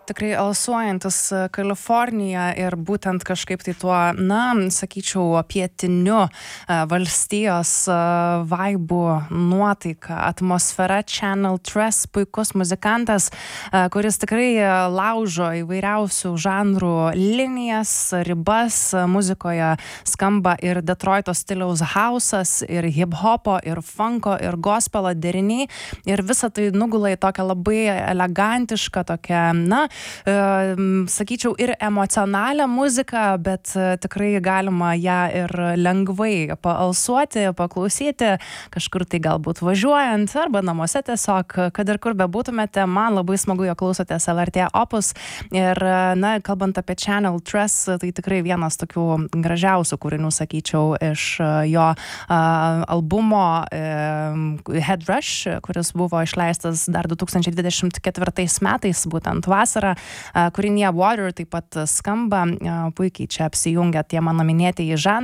Tikrai alsuojantis Kalifornija ir būtent kažkaip tai tuo, sakyčiau, pietiniu valstijos vaibu, nuotaika, atmosfera. Channel Tres, puikus muzikantas, kuris tikrai laužo įvairiausių žanrų linijas, ribas. Muzikoje skamba ir Detroito stiliaus hausas, ir hip-hopo, ir funko, ir gospelo deriniai. Ir visa tai nugula į tokią labai elegantišką, tokią, sakyčiau, ir emocionalią muziką, bet tikrai galima ją ir lengvai paalsuoti, paklausyti, kažkur tai galbūt važiuojant, arba namuose tiesiog, kad ir kur bebūtumėte. Man labai smagu, jog klausotės LRT Opus. Ir, kalbant apie Channel Tres, tai tikrai vienas tokių gražiausių kūrinių, sakyčiau, iš jo albumo Head Rush, kuris buvo išleistas dar 2024 metais, būtent vasarą. Kūrinyje Water taip pat skamba, puikiai čia apsijungia tie mano minėtieji žanrai.